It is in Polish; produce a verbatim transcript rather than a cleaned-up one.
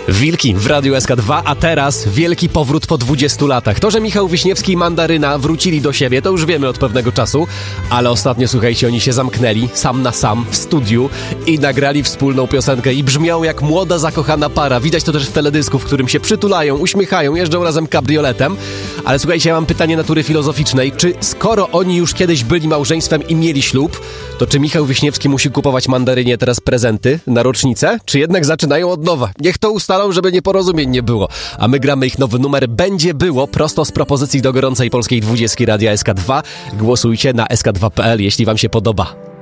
Wilki w Radiu S K dwa, a teraz wielki powrót po dwudziestu latach. To, że Michał Wiśniewski i Mandaryna wrócili do siebie, to już wiemy od pewnego czasu, ale ostatnio, słuchajcie, oni się zamknęli sam na sam w studiu i nagrali wspólną piosenkę i brzmią jak młoda, zakochana para. Widać to też w teledysku, w którym się przytulają, uśmiechają, jeżdżą razem kabrioletem. Ale słuchajcie, ja mam pytanie natury filozoficznej. Czy skoro oni już kiedyś byli małżeństwem i mieli ślub, to czy Michał Wiśniewski musi kupować Mandarynie teraz prezenty na rocznicę? Czy jednak zaczynają od nowa? Niech to ustalą, żeby nieporozumień nie było. A my gramy ich nowy numer Będzie Było prosto z propozycji do gorącej polskiej dwudziestki Radia S K dwa. Głosujcie na S K dwa kropka P L, jeśli wam się podoba.